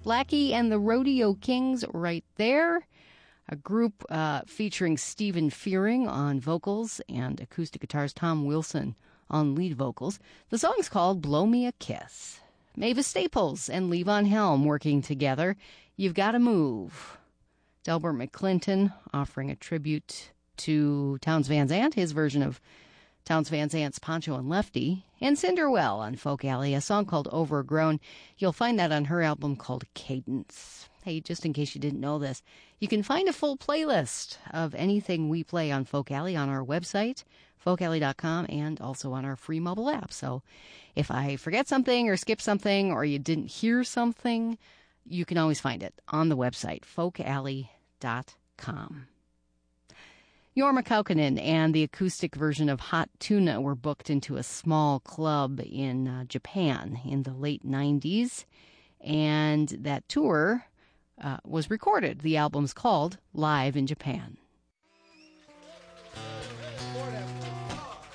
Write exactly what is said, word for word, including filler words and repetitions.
Blackie and the Rodeo Kings right there. A group uh, featuring Stephen Fearing on vocals and acoustic guitars, Tom Wilson on lead vocals. The song's called Blow Me a Kiss. Mavis Staples and Levon Helm working together. You've Gotta Move. Delbert McClinton offering a tribute to Townes Van Zandt, his version of Townes Van Zandt's Poncho and Lefty. And Cinderwell on Folk Alley, a song called Overgrown. You'll find that on her album called Cadence. Hey, just in case you didn't know this, you can find a full playlist of anything we play on Folk Alley on our website, folk alley dot com, and also on our free mobile app. So if I forget something or skip something or you didn't hear something, you can always find it on the website, folk alley dot com. Jorma Kaukonen and the acoustic version of Hot Tuna were booked into a small club in uh, Japan in the late nineties, and that tour uh, was recorded. The album's called Live in Japan.